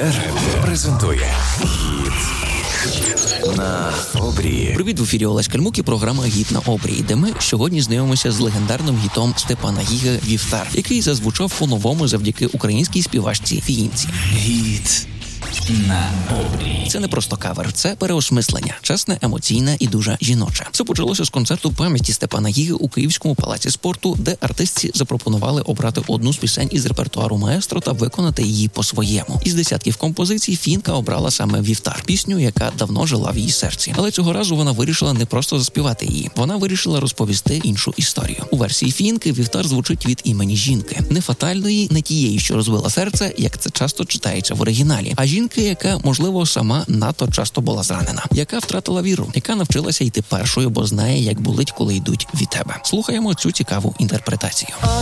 ЕТР презентує «Гід на обрії». Привіт, в ефірі Олесь Кальмук і програма «Гід на обрії», де ми сьогодні знайомимося з легендарним гітом Степана Гіги «Вівтар», який зазвучав по-новому завдяки українській співачці Фіїнці. «Гід на обрії». Це не просто кавер, це переосмислення. Чесне, емоційне і дуже жіноче. Все почалося з концерту пам'яті Степана Гіги у Київському палаці спорту, де артистці запропонували обрати одну з пісень із репертуару маестро та виконати її по-своєму. Із десятків композицій Фінка обрала саме «Вівтар», пісню, яка давно жила в її серці. Але цього разу вона вирішила не просто заспівати її. Вона вирішила розповісти іншу історію. У версії Фінки «Вівтар» звучить від імені жінки. Не фатальної, не тієї, що розбила серце, як це часто читається в оригіналі, а жінки, яка, можливо, сама надто часто була зранена, яка втратила віру, яка навчилася йти першою, бо знає, як болить, коли йдуть від тебе. Слухаємо цю цікаву інтерпретацію.